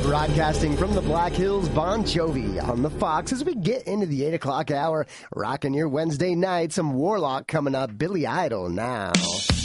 Broadcasting from the Black Hills, Bon Jovi on the Fox as we get into the 8 o'clock hour. Rocking your Wednesday night. Some Warlock coming up. Billy Idol now.